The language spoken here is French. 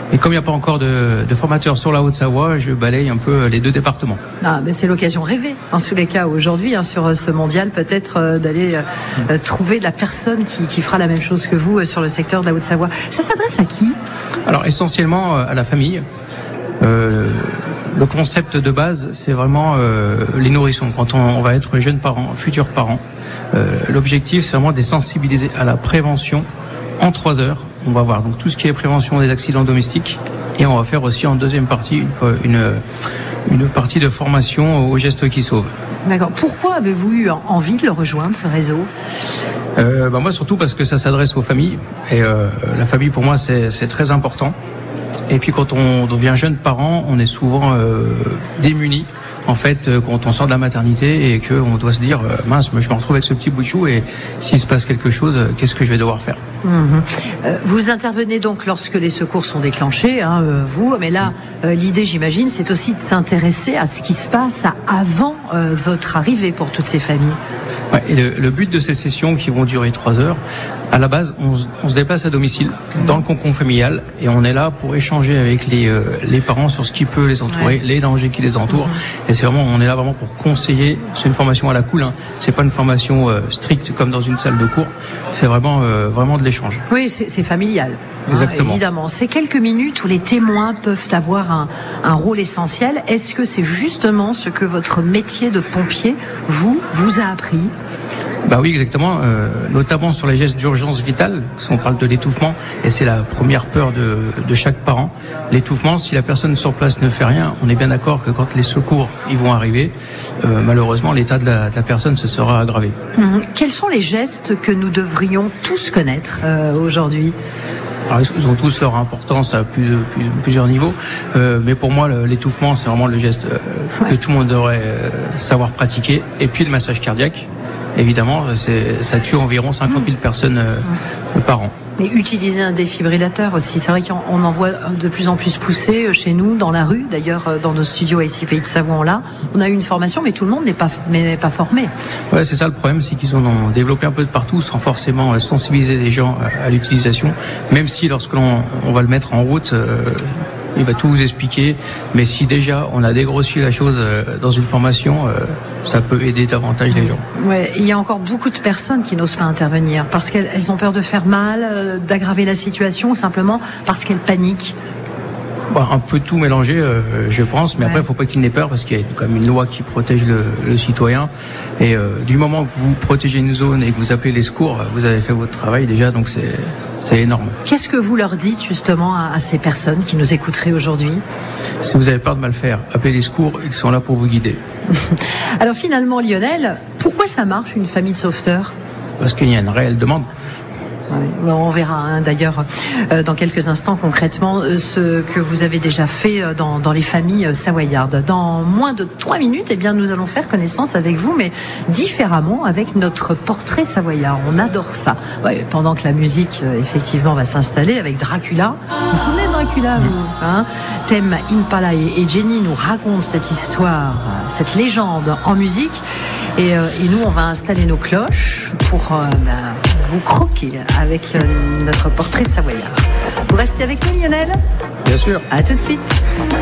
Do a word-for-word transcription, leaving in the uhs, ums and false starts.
Et comme il n'y a pas encore de, de formateurs sur la Haute-Savoie, je balaye un peu les deux départements. Ah, mais c'est l'occasion rêvée, en tous les cas, aujourd'hui, hein, sur ce mondial, peut-être euh, d'aller euh, trouver la personne qui, qui fera la même chose que vous euh, sur le secteur de la Haute-Savoie. Ça s'adresse à qui ? Alors, essentiellement euh, à la famille. Euh, le concept de base, c'est vraiment euh, les nourrissons. Quand on, on va être jeunes parents, futurs parents, euh, l'objectif, c'est vraiment de les sensibiliser à la prévention en trois heures. On va voir donc tout ce qui est prévention des accidents domestiques et on va faire aussi en deuxième partie une, une, une partie de formation aux gestes qui sauvent. D'accord. Pourquoi avez-vous eu envie de le rejoindre, ce réseau ? euh, bah Moi, surtout parce que ça s'adresse aux familles. Et euh, la famille, pour moi, c'est, c'est très important. Et puis, quand on devient jeune parent, on est souvent euh, démuni. En fait, quand on sort de la maternité et qu'on doit se dire, euh, mince, je me retrouve avec ce petit bout de chou et s'il se passe quelque chose, qu'est-ce que je vais devoir faire ? Mmh. Euh, vous intervenez donc lorsque les secours sont déclenchés, hein, euh, vous, mais là, euh, l'idée, j'imagine, c'est aussi de s'intéresser à ce qui se passe avant euh, votre arrivée pour toutes ces familles. Ouais, et le, le but de ces sessions qui vont durer trois heures, à la base, on, on se déplace à domicile, dans le cocon familial, et on est là pour échanger avec les, euh, les parents sur ce qui peut les entourer, ouais. les dangers qui les entourent. Mmh. Et c'est vraiment, on est là vraiment pour conseiller. C'est une formation à la cool, hein. C'est pas une formation euh, stricte comme dans une salle de cours. C'est vraiment, euh, vraiment de l'échange. Oui, c'est, c'est familial. Exactement. Hein, évidemment. C'est quelques minutes où les témoins peuvent avoir un, un rôle essentiel. Est-ce que c'est justement ce que votre métier de pompier, vous, vous a appris ? Bah oui, exactement. Euh, notamment sur les gestes d'urgence vitale, parce qu'on parle de l'étouffement, et c'est la première peur de, de chaque parent. L'étouffement, si la personne sur place ne fait rien, on est bien d'accord que quand les secours ils vont arriver, euh, malheureusement, l'état de la, de la personne se sera aggravé. Mmh. Quels sont les gestes que nous devrions tous connaître euh, aujourd'hui ? Alors, ils ont tous leur importance à plus, plus, plusieurs niveaux, euh, mais pour moi, le, l'étouffement, c'est vraiment le geste euh, ouais. que tout le monde devrait euh, savoir pratiquer. Et puis le massage cardiaque, évidemment, c'est, ça tue environ cinquante mille personnes euh, mmh. par an. Et utiliser un défibrillateur aussi. C'est vrai qu'on en voit de plus en plus pousser chez nous, dans la rue. D'ailleurs, dans nos studios ici, Pays de Savoie, on l'a. On a eu une formation, mais tout le monde n'est pas, n'est pas formé. Ouais, c'est ça le problème, c'est qu'ils en ont développé un peu de partout, sans forcément sensibiliser les gens à l'utilisation. Même si, lorsque l'on on va le mettre en route, euh, il va tout vous expliquer. Mais si déjà on a dégrossi la chose dans une formation, euh, ça peut aider davantage les gens. Ouais, il y a encore beaucoup de personnes qui n'osent pas intervenir parce qu'elles elles ont peur de faire mal, euh, d'aggraver la situation, ou simplement parce qu'elles paniquent. Bon, un peu tout mélangé, euh, je pense, mais ouais. après, il ne faut pas qu'il n'ait peur parce qu'il y a quand même une loi qui protège le, le citoyen. Et euh, du moment que vous protégez une zone et que vous appelez les secours, vous avez fait votre travail déjà, donc c'est, c'est énorme. Qu'est-ce que vous leur dites justement à, à ces personnes qui nous écouteraient aujourd'hui ? Si vous avez peur de mal faire, appelez les secours, ils sont là pour vous guider. Alors finalement, Lionel, pourquoi ça marche une famille de sauveteurs ? Parce qu'il y a une réelle demande. Ouais, on verra hein, d'ailleurs euh, dans quelques instants concrètement euh, ce que vous avez déjà fait euh, dans, dans les familles euh, savoyardes. Dans moins de trois minutes, eh bien, nous allons faire connaissance avec vous, mais différemment avec notre portrait savoyard. On adore ça. Ouais, pendant que la musique euh, effectivement va s'installer avec Dracula. Vous vous souvenez de Dracula, vous hein Thème Impala et, et Jenny nous racontent cette histoire, cette légende en musique. Et, euh, et nous, on va installer nos cloches pour euh, ben, vous croquer avec euh, notre portrait savoyard. Vous restez avec nous, Lionel ? Bien sûr. À tout de suite.